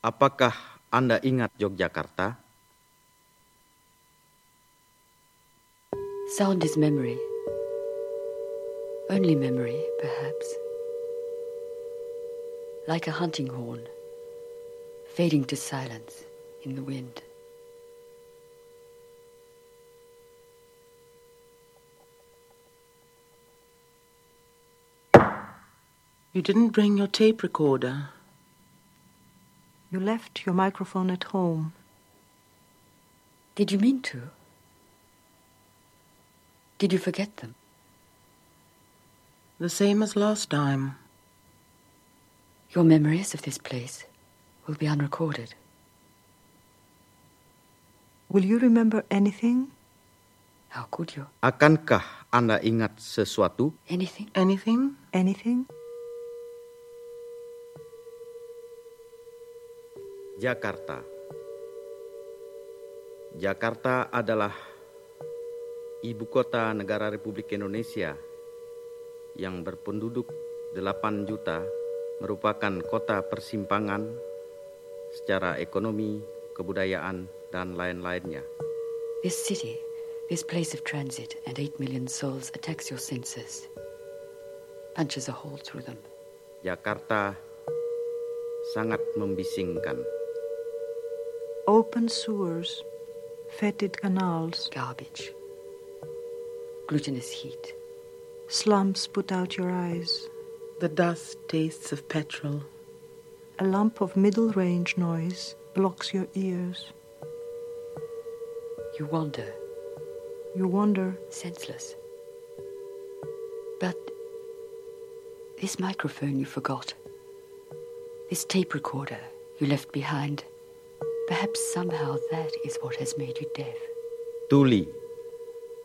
Apakah Anda ingat Yogyakarta? Sound is memory. Only memory, perhaps. Like a hunting horn, fading to silence in the wind. You didn't bring your tape recorder. You left your microphone at home. Did you mean to? Did you forget them? The same as last time. Your memories of this place will be unrecorded. Will you remember anything? How could you? Akankah Anda ingat sesuatu? Anything? Anything? Anything? Jakarta. Jakarta adalah ibu kota negara Republik Indonesia yang berpenduduk 8 juta, merupakan kota persimpangan secara ekonomi, kebudayaan, dan lain-lainnya. This city, this place of transit and 8 million souls attacks your senses, punches a hole through them. Jakarta sangat membisingkan. Open sewers, fetid canals, Garbage, glutinous heat. slums put out your eyes. The dust tastes of petrol. A lump of middle-range noise blocks your ears. You wander, You wander. senseless. But this microphone you forgot, this tape recorder you left behind, perhaps somehow that is what has made you deaf. Tuli.